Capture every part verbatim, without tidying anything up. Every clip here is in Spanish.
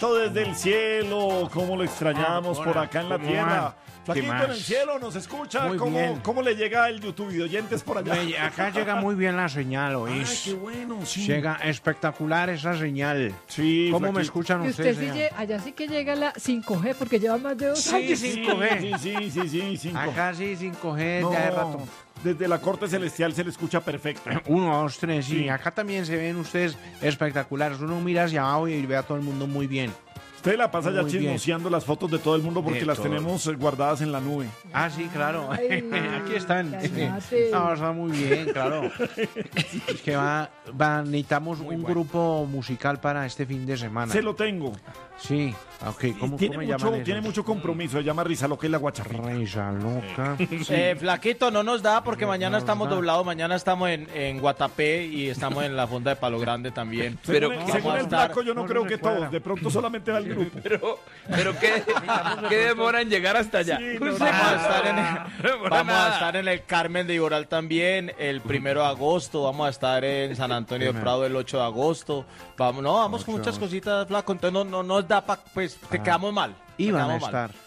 Todo desde el cielo, cómo lo extrañamos Ah, por hola, acá en la ¿cómo tierra. van? Flaquito ¿Qué en el más? cielo, ¿nos escucha? Muy ¿Cómo, bien. ¿Cómo le llega el YouTube de oyentes por allá? Me- Acá llega muy bien la señal, Ay, ¿oís? qué bueno, sí. Llega espectacular esa señal. Sí, ¿Cómo me Flaquito. escuchan Y usted ustedes? sí allá? lle- allá sí que llega la cinco G porque lleva más de dos Sí, años. sí. cinco G. Sí, sí, sí, sí, cinco. Acá sí, cinco G, No, ya de rato. desde la corte celestial se le escucha perfecto. Uno, dos, tres, sí. Sí. Acá también se ven ustedes espectaculares. Uno mira hacia abajo y ve a todo el mundo muy bien. Usted la pasa ya Muy bien. chismoseando las fotos de todo el mundo porque De las todo. tenemos eh, guardadas en la nube. Ah, sí, claro. Ay, Aquí están. cállate. No, está muy bien, claro. Es que va, va- necesitamos un grupo musical para este fin de semana. Se lo tengo. Sí, ok. ¿Cómo, tiene, cómo mucho, llaman eso? tiene mucho compromiso. Se llama Risa Loca y la Guachapita. Risa loca. Eh, flaquito, no nos da porque No mañana nos estamos da. doblados, mañana estamos en, en Guatapé y estamos en la fonda de Palo Grande también. Pero Vamos según a el estar- flaco, yo no no creo se que cuadra. todos. De pronto solamente va el grupo. Pero, pero ¿qué, qué demora en llegar hasta allá? Sí, no, Vamos a, estar en el, No demora vamos a nada. estar en el Carmen de Iboral también el primero de agosto, vamos a estar en San Antonio de Primero. Prado el ocho de agosto. Vamos, no, vamos con Ocho de muchas agosto. cositas, flaco, entonces no, no nos da para, pues, te Ah. quedamos mal. te Iban a quedamos mal. estar.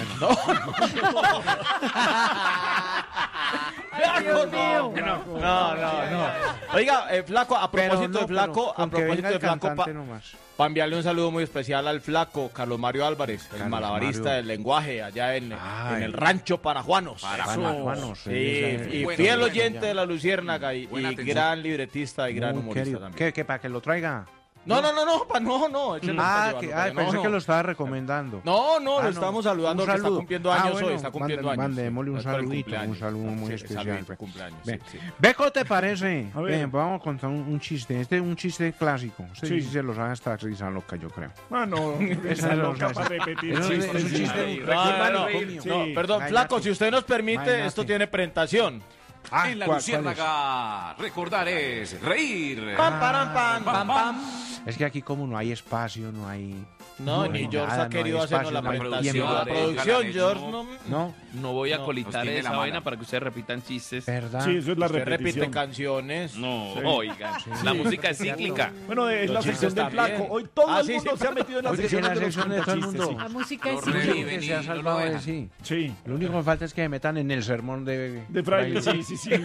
Ay, Dios mío. No, no, no. Oiga, eh, flaco, a Pero propósito no, de flaco, pero a con que propósito venga de el flaco, pa- cantante nomás. para enviarle un saludo muy especial al flaco Carlos Mario Álvarez, el Carlos malabarista Mario. del lenguaje allá en, Ay. en el rancho Parajuanos. Parajuanos, Sí, sí, y Bueno, fiel bueno, oyente ya. de la Luciérnaga y, Buena y atención. gran libretista y gran Muy humorista querido. también. ¿Qué, qué, para que lo traiga? No, no, no, no, pa, no, no. échale Ah, pa' que, llevarlo, ah, no, pensé no. que lo estaba recomendando. No, no, Ah, lo estamos saludando Un que está saludo. cumpliendo Ah, años bueno, hoy, está cumpliendo mande- años. Mandémosle un Es por el saludito, cumpleaños. un saludo muy Sí, especial. saludito, pues. cumpleaños, Bien. sí, sí. Beco, ¿te parece? A ver. Bien, pues vamos a contar un, un chiste. Este es un chiste clásico. Este Sí. sí se lo sabe hasta Risa Loca, yo creo. Ah, no. Risa Esa no, Loca esa- para repetir Eso es- chistes. es un chiste. Sí. No, recuerda no, no, manicomio. Sí. no, perdón, Cállate. flaco, si usted nos permite, Cállate. esto tiene presentación. Ah, En la ¿cuál- cuál es? Luciérnaga, recordar es reír. Pam, param, pam, pam, pam. Es que aquí como no hay espacio, no hay... No, No ni hay George nada, ha no querido hay hacernos espacio, la no hay presentación. tiempo. La producción, Déjala, George, no. no. No, No voy a No, colitar nos tiene esa la vaina mala. para que ustedes repitan chistes. ¿verdad? Sí, eso es la Usted repite repetición. canciones. No, Sí. oigan. La música es cíclica. Bueno, es Los la chistes sección del también. flaco. Hoy todo Ah, el sí, mundo sí. se ha metido en la Hoy sección sí, la de los sección de todo el cuentachistes, mundo. La música Lo es reviven. cíclica. que y se ha no lo salvado de dejan. sí. Sí. Sí. Lo único que falta es que me metan en el sermón de... De fraile, sí, sí, sí.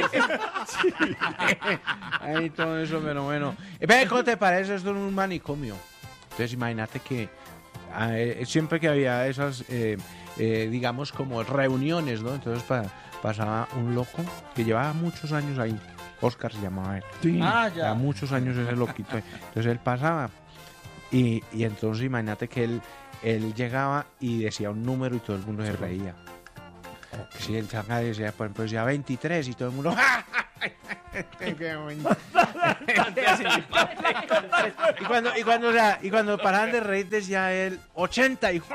Ahí todo eso, pero bueno. Ve, ¿cómo te parece esto en un manicomio? Entonces imagínate que eh, siempre que había esas, eh, eh, digamos, como reuniones, ¿no? Entonces pa- pasaba un loco que llevaba muchos años ahí. Oscar se llamaba él. Ah, Ya ya. muchos años ese loquito. Entonces él pasaba y, y entonces imagínate que él, él llegaba y decía un número y todo el mundo se reía. Si él saca decía, por ejemplo, decía veintitrés y todo el mundo... Qué bonito. y cuando y cuando o sea, y cuando paraban de reír decía él ochenta y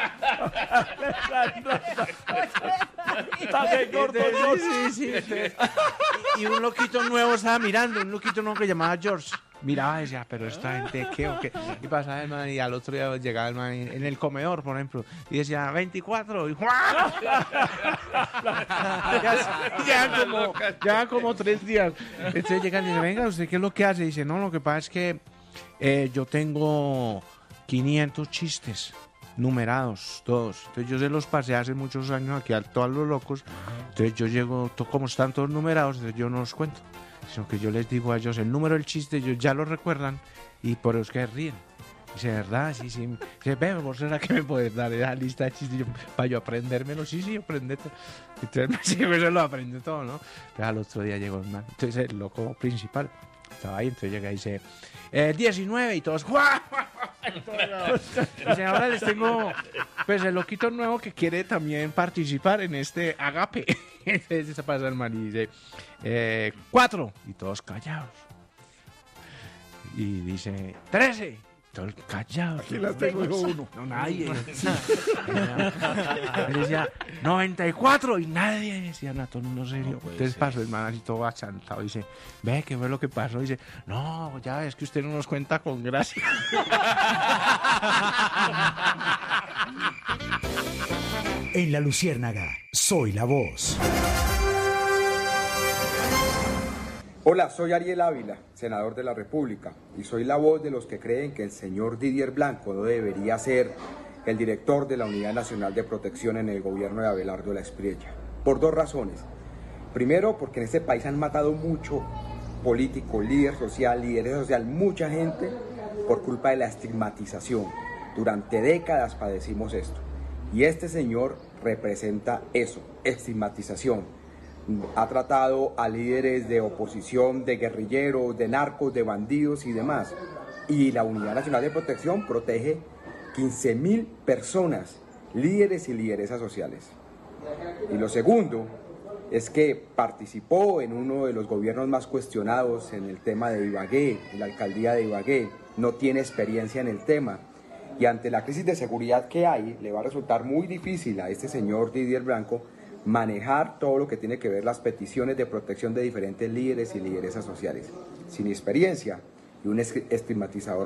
Está bien corto, George. sí, sí, entonces, y, y un loquito nuevo estaba mirando, un loquito nuevo que llamaba George. Miraba y decía, pero esta gente, ¿qué o qué? Y pasaba el man y al otro día llegaba el man en el comedor, por ejemplo, y decía veinticuatro y ya, ya como, ya como tres días. Entonces llegan y dicen, venga, ¿usted qué es lo que hace? Y dice, no, lo que pasa es que eh, yo tengo quinientos chistes numerados, todos. Entonces yo se los pasé hace muchos años aquí a todos los locos. Entonces yo llego, to- como están todos numerados, entonces yo no los cuento. Sino que yo les digo a ellos el número del chiste, ellos ya lo recuerdan y por eso es que ríen. Dice, ¿verdad? Sí, sí. Dice, ve, ¿vos será que me puedes dar esa lista de chistes yo- para yo aprendérmelo? Sí, sí, aprendete. Entonces, sí, pues se lo aprende todo, ¿no? Pero al otro día llegó el man. Entonces el loco principal estaba ahí, entonces llega y dice, eh, diecinueve y todos, ¡guau! Dice, ahora les tengo, pues, el loquito nuevo que quiere también participar en este agape. Entonces se pasa el man y dice, eh, cuatro, y todos callados. Y dice, trece, todos callados. Aquí las tengo, dijo uno. No, nadie. Él decía, noventa y cuatro, y nadie decía nada, todo el mundo serio. Entonces pasó el man así todo achantado, dice, ve, ¿qué fue lo que pasó? Dice, no, ya, es que usted no nos cuenta con gracia. En la Luciérnaga, soy la voz. Hola, soy Ariel Ávila, senador de la República, y soy la voz de los que creen que el señor Didier Blanco no debería ser el director de la Unidad Nacional de Protección en el gobierno de Abelardo Espriella. Por dos razones. Primero, porque en este país han matado mucho político, líder social, líder social, mucha gente por culpa de la estigmatización. Durante décadas padecimos esto. Y este señor representa eso, estigmatización. Ha tratado a líderes de oposición, de guerrilleros, de narcos, de bandidos y demás. Y la Unidad Nacional de Protección protege quince mil personas, líderes y lideresas sociales. Y lo segundo es que participó en uno de los gobiernos más cuestionados en el tema de Ibagué, en la alcaldía de Ibagué, no tiene experiencia en el tema. Y ante la crisis de seguridad que hay, le va a resultar muy difícil a este señor Didier Blanco manejar todo lo que tiene que ver las peticiones de protección de diferentes líderes y lideresas sociales. Sin experiencia y un estigmatizador